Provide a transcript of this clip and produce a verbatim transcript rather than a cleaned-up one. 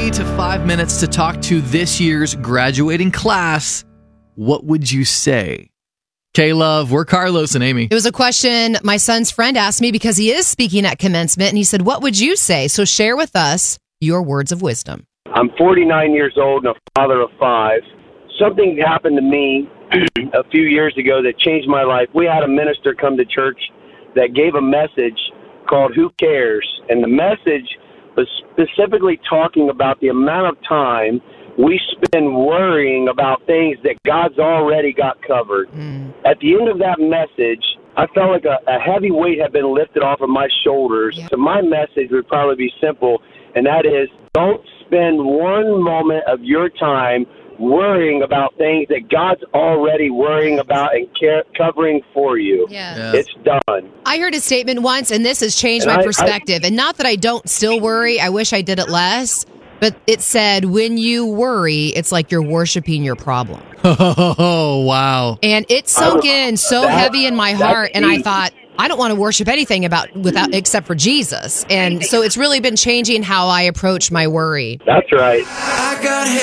three to five minutes to talk to this year's graduating class, what would you say? K-Love, we're Carlos and Amy. It was a question my son's friend asked me because he is speaking at commencement, and he said, what would you say? So share with us your words of wisdom. I'm forty-nine years old and a father of five. Something happened to me a few years ago that changed my life. We had a minister come to church that gave a message called Who Cares? And the message was specifically talking about the amount of time we spend worrying about things that God's already got covered. Mm. At the end of that message, I felt like a, a heavy weight had been lifted off of my shoulders. Yeah. So my message would probably be simple, and that is, don't spend one moment of your time worrying about things that God's already worrying about and care, covering for you. Yeah. Yeah. It's done. I heard a statement once, and this has changed and my I, perspective. I, and not that I don't still worry. I wish I did it less. But it said, when you worry, it's like you're worshiping your problem. Oh, wow. And it sunk in so that, heavy in my heart, and I thought, I don't want to worship anything about without except for Jesus. And so it's really been changing how I approach my worry. That's right. I got